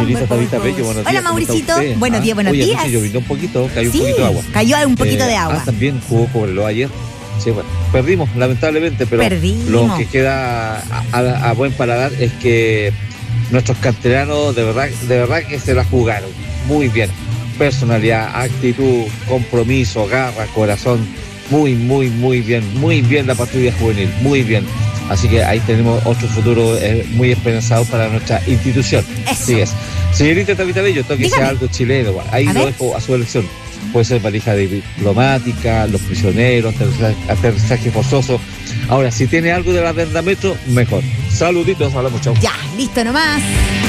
Señorita Tabita Bello, buenos días. Hola, Mauricito. Buenos días, buenos días. Anoche llovió un poquito, cayó Sí, un poquito de agua. cayó un poquito de agua. También jugó Cobreloa ayer. Sí, bueno, perdimos, lamentablemente, pero lo que queda a buen paladar es que nuestros canteranos de verdad que se la jugaron muy bien. Personalidad, actitud, compromiso, garra, corazón, muy bien la patrulla juvenil, muy bien. Así que ahí tenemos otro futuro muy esperanzado para nuestra institución. Así es. Señorita Tabita Bello, tóquese algo chileno, ahí lo dejo a su elección. Puede ser valija diplomática, los prisioneros, aterrizaje forzoso. Ahora, si tiene algo de la Verdametro, mejor. Saluditos, hablamos, chao. Ya, listo nomás.